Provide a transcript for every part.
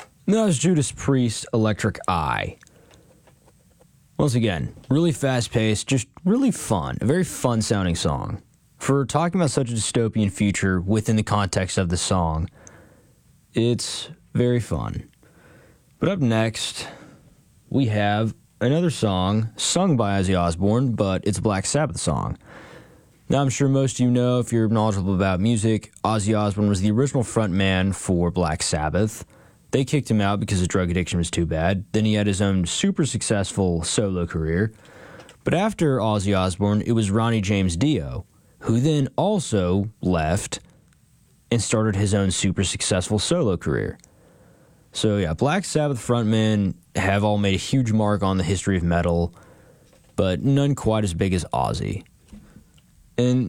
That was Judas Priest, Electric Eye. Once again, really fast-paced, just really fun. A very fun-sounding song. For talking about such a dystopian future within the context of the song, it's very fun. But up next, we have another song sung by Ozzy Osbourne, but it's a Black Sabbath song. Now, I'm sure most of you know, if you're knowledgeable about music, Ozzy Osbourne was the original frontman for Black Sabbath. They kicked him out because his drug addiction was too bad. Then he had his own super successful solo career. But after Ozzy Osbourne, it was Ronnie James Dio, who then also left and started his own super successful solo career. So yeah, Black Sabbath frontmen have all made a huge mark on the history of metal, but none quite as big as Ozzy. And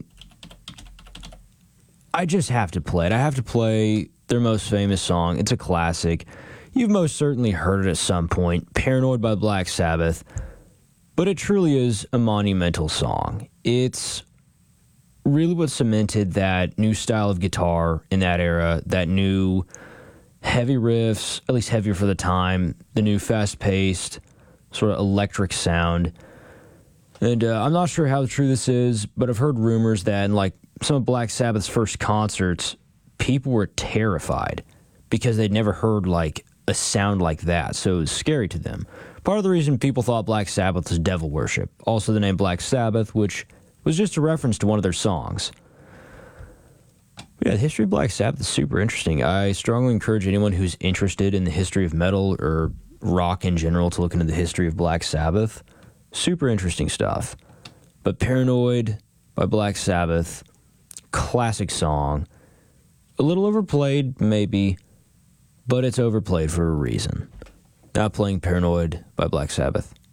I just have to play it. I have to play their most famous song. It's a classic. You've most certainly heard it at some point, Paranoid by Black Sabbath, but it truly is a monumental song. It's really what cemented that new style of guitar in that era, that new heavy riffs, at least heavier for the time, the new fast-paced sort of electric sound. And I'm not sure how true this is, but I've heard rumors that in like some of Black Sabbath's first concerts, people were terrified because they'd never heard like a sound like that, so it was scary to them. Part of the reason people thought Black Sabbath was devil worship. Also the name Black Sabbath, which was just a reference to one of their songs. Yeah, the history of Black Sabbath is super interesting. I strongly encourage anyone who's interested in the history of metal or rock in general to look into the history of Black Sabbath. Super interesting stuff. But Paranoid by Black Sabbath, classic song. A little overplayed, maybe, but it's overplayed for a reason. Now playing Paranoid by Black Sabbath.